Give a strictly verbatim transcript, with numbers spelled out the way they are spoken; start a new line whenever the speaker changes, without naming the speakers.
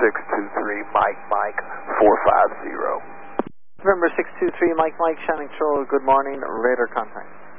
six two three, Mike, Mike, four five zero.
November six two three, Mike, Mike, Shining Troll, good morning, radar contact.